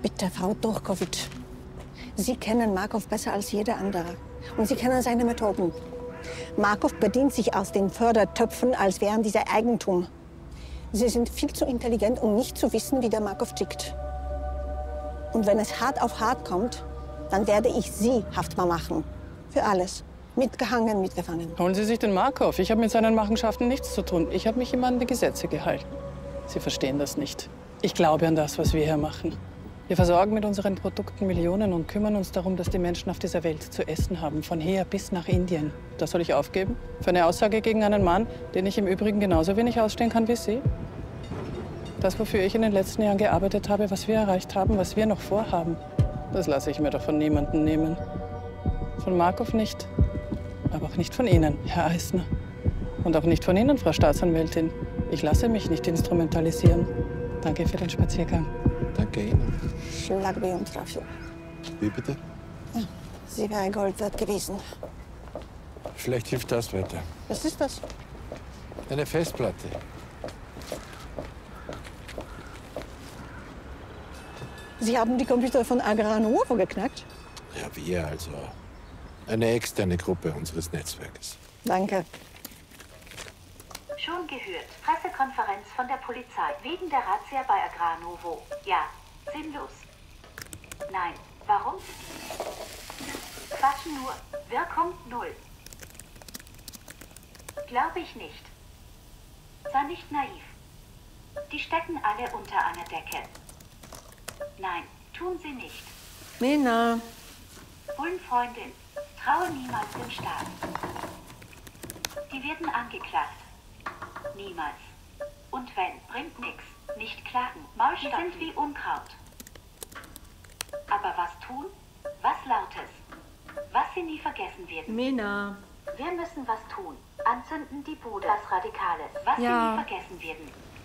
Bitte, Frau Durkowitsch. Sie kennen Markov besser als jeder andere. Und Sie kennen seine Methoden. Markov bedient sich aus den Fördertöpfen, als wären diese Eigentum. Sie sind viel zu intelligent, um nicht zu wissen, wie der Markov tickt. Und wenn es hart auf hart kommt, dann werde ich Sie haftbar machen. Für alles. Mitgehangen, mitgefangen. Holen Sie sich den Markov. Ich habe mit seinen Machenschaften nichts zu tun. Ich habe mich immer an die Gesetze gehalten. Sie verstehen das nicht. Ich glaube an das, was wir hier machen. Wir versorgen mit unseren Produkten Millionen und kümmern uns darum, dass die Menschen auf dieser Welt zu essen haben. Von hier bis nach Indien. Das soll ich aufgeben? Für eine Aussage gegen einen Mann, den ich im Übrigen genauso wenig ausstehen kann wie Sie? Das, wofür ich in den letzten Jahren gearbeitet habe, was wir erreicht haben, was wir noch vorhaben, das lasse ich mir doch von niemandem nehmen. Von Markov nicht, aber auch nicht von Ihnen, Herr Eisner. Und auch nicht von Ihnen, Frau Staatsanwältin. Ich lasse mich nicht instrumentalisieren. Danke für den Spaziergang. Danke Ihnen. Schlagbeuntragung. Wie bitte? Ja, sie wäre Gold wert gewesen. Vielleicht hilft das weiter. Was ist das? Eine Festplatte. Sie haben die Computer von Agrar Nuovo geknackt? Ja, wir also. Eine externe Gruppe unseres Netzwerkes. Danke. Schon gehört. Pressekonferenz von der Polizei wegen der Razzia bei Agrar Novo. Ja, sinnlos. Nein, warum? Quatschen nur. Wirkung null. Glaube ich nicht. Sei nicht naiv. Die stecken alle unter einer Decke. Nein, tun sie nicht. Mena. Bullenfreundin, traue niemals dem Staat. Die werden angeklagt. Niemals. Und wenn, bringt nix. Nicht klagen. Maulstapfen. Die sind wie Unkraut. Aber was tun? Was Lautes. Was sie nie vergessen werden. Mena. Wir müssen was tun. Anzünden die Bude. Was Radikales. Was sie nie vergessen werden.